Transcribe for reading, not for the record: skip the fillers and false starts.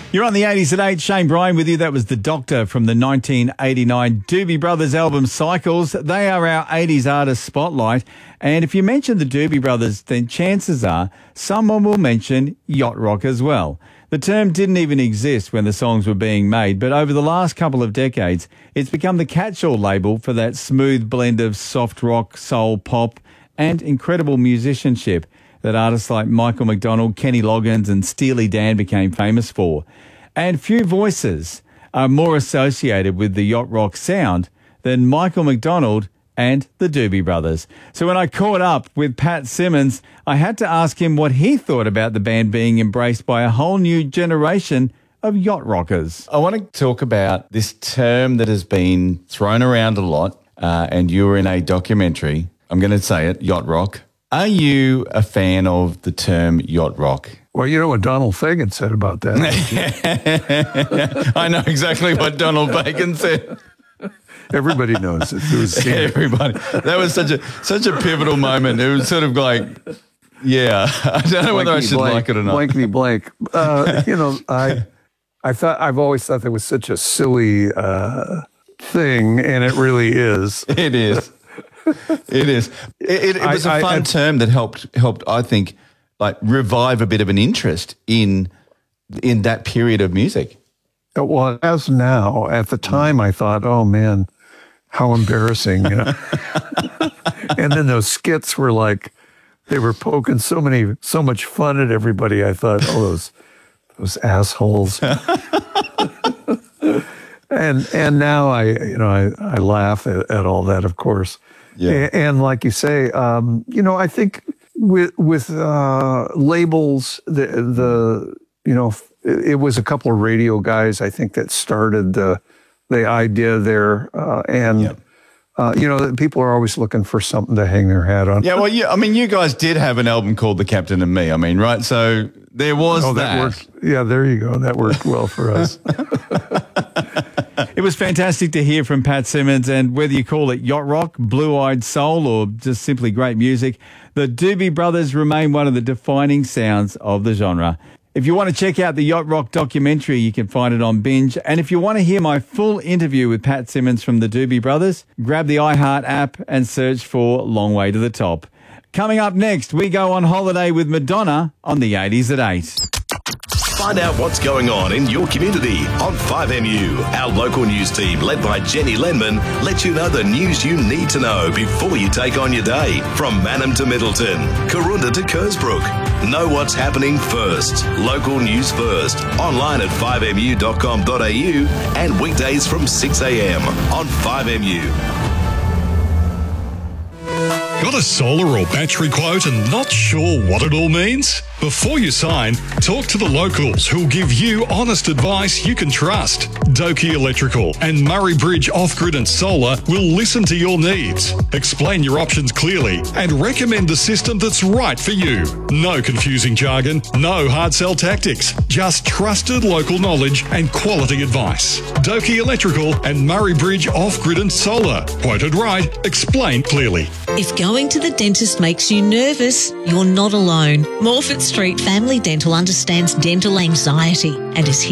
You're on the 80s at 8. Shane Bryan with you. That was The Doctor from the 1989 Doobie Brothers album Cycles. They are our 80s artist spotlight. And if you mention the Doobie Brothers, then chances are someone will mention yacht rock as well. The term didn't even exist when the songs were being made, but over the last couple of decades, it's become the catch-all label for that smooth blend of soft rock, soul, pop, and incredible musicianship that artists like Michael McDonald, Kenny Loggins and Steely Dan became famous for. And few voices are more associated with the yacht rock sound than Michael McDonald and the Doobie Brothers. So when I caught up with Pat Simmons, I had to ask him what he thought about the band being embraced by a whole new generation of yacht rockers. I want to talk about this term that has been thrown around a lot, and you were in a documentary. I'm going to say it, yacht rock. Are you a fan of the term yacht rock? Well, you know what Donald Fagen said about that. I know exactly what Donald Fagen said. Everybody knows it. Everybody. That was such a pivotal moment. It was sort of like, yeah, I don't know whether I should like it or not. Blankety blank. I've always thought that was such a silly thing, and it really is. It is. It is. It was a fun term that helped. I think, like revive a bit of an interest in that period of music. Well, as now, at the time, I thought, oh man, how embarrassing, you know. And then those skits were like, they were poking so much fun at everybody. I thought, oh, those assholes. and now I laugh at all that, of course. Yeah. And like you say, I think with labels, it was a couple of radio guys, I think, that started the idea there. People are always looking for something to hang their hat on. Yeah, well, you guys did have an album called The Captain and Me, right? So there was that. Worked. Yeah, there you go. That worked well for us. It was fantastic to hear from Pat Simmons, and whether you call it yacht rock, blue-eyed soul, or just simply great music, the Doobie Brothers remain one of the defining sounds of the genre. If you want to check out the Yacht Rock documentary, you can find it on Binge. And if you want to hear my full interview with Pat Simmons from the Doobie Brothers, grab the iHeart app and search for Long Way to the Top. Coming up next, we go on holiday with Madonna on the 80s at 8. Find out what's going on in your community on 5MU. Our local news team, led by Jenny Lenman, lets you know the news you need to know before you take on your day. From Mannum to Middleton, Karoonda to Kersbrook. Know what's happening first. Local news first. Online at 5mu.com.au and weekdays from 6 a.m. on 5MU. Got a solar or battery quote and not sure what it all means? Before you sign, talk to the locals who'll give you honest advice you can trust. Doki Electrical and Murray Bridge Off-Grid and Solar will listen to your needs, explain your options clearly, and recommend the system that's right for you. No confusing jargon, no hard sell tactics, just trusted local knowledge and quality advice. Doki Electrical and Murray Bridge Off-Grid and Solar. Quoted right, explained clearly. If going to the dentist makes you nervous, you're not alone. Morford Street Family Dental understands dental anxiety and is here